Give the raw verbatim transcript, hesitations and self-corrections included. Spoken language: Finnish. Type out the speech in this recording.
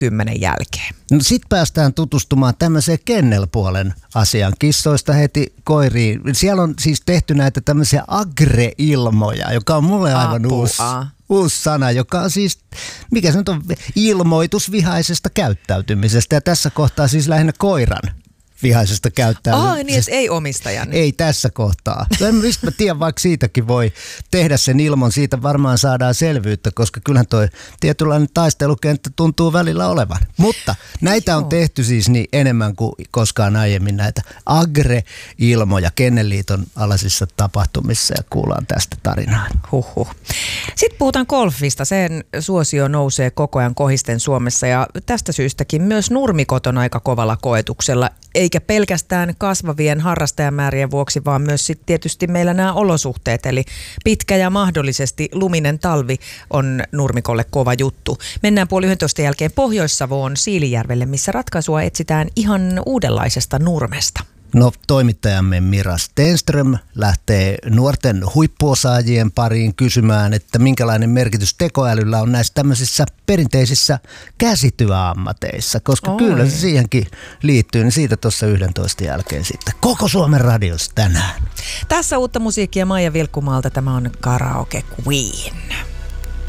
kymmenen jälkeen. No sit päästään tutustumaan tämmöiseen kennelpuolen asiaan, kissoista heti koiriin. Siellä on siis tehty näitä tämmöisiä agre-ilmoja, joka on mulle aivan Apua. uusi, uusi sana, joka on siis, mikä se nyt on, ilmoitus vihaisesta käyttäytymisestä. Ja tässä kohtaa siis lähinnä koiran vihaisesta käyttäytymisestä. Ai niin, että ei omistajan. Ei tässä kohtaa. En mistä mä tiedän, vaikka siitäkin voi tehdä sen ilmon, siitä varmaan saadaan selvyyttä, koska kyllähän toi tietynlainen taistelukenttä tuntuu välillä olevan. Mutta näitä on tehty siis niin enemmän kuin koskaan aiemmin näitä agre-ilmoja Kennelliiton alaisissa tapahtumissa ja kuullaan tästä tarinaa. Huhhuh. Sitten puhutaan golfista. Sen suosio nousee koko ajan kohisten Suomessa ja tästä syystäkin myös nurmikot on aika kovalla koetuksella. Eikä pelkästään kasvavien harrastajamäärien vuoksi, vaan myös sit tietysti meillä nämä olosuhteet. Eli pitkä ja mahdollisesti luminen talvi on nurmikolle kova juttu. Mennään puoli yhdentoista jälkeen Pohjois-Savoon Siilijärvelle, missä ratkaisua etsitään ihan uudenlaisesta nurmesta. No, toimittajamme Mira Stenström lähtee nuorten huippuosaajien pariin kysymään, että minkälainen merkitys tekoälyllä on näissä tämmöisissä perinteisissä käsityöammateissa, koska Oi. kyllä se siihenkin liittyy, niin siitä tuossa yhdentoista jälkeen sitten koko Suomen radiossa tänään. Tässä uutta musiikkia Maija Vilkkumaalta, tämä on Karaoke Queen.